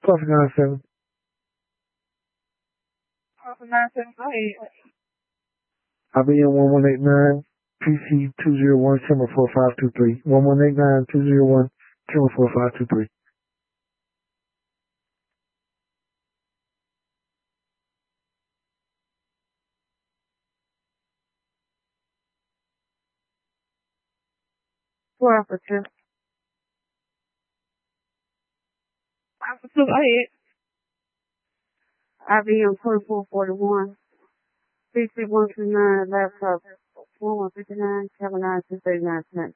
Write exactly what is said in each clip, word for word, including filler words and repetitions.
Plus nine seven. Plus nine seven. Go ahead. I B M one one eight nine. P C two zero one seven four five two three. One one eight nine two zero one seven four five two three. Four Alpha two. Alpha two. Go ahead. I B M twenty four forty one. P C one two nine. Laptop four one fifty nine. Seven nine two thirty nine cents.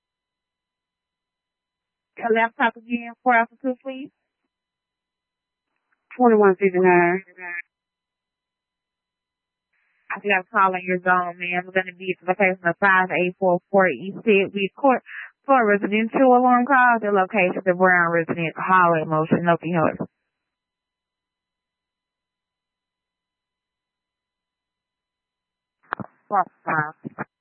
Your laptop again. Four Alpha two, please. Twenty one fifty nine. I got a call in your zone, man. We're going to be at the location of five eight four four East Sedgwick Court for a residential alarm call. The location of the Brown Resident Hallway Motion. No House. Four five.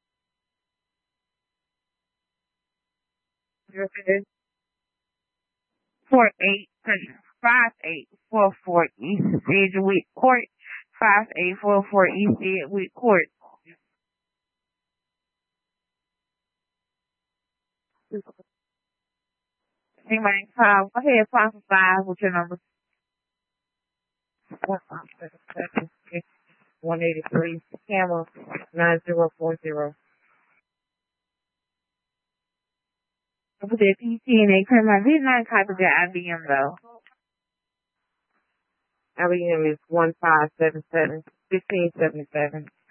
Four eight five eight four four East Sedgwick Court. Five eight four four East Sedgwick Court. Anyway, call. Go ahead, five five. What's your number? One five seven seven one eighty three. Camera nine zero four zero. With the P C and A criminal, he's not type of the I B M though. I B M is one five seven seven fifteen seventy seven.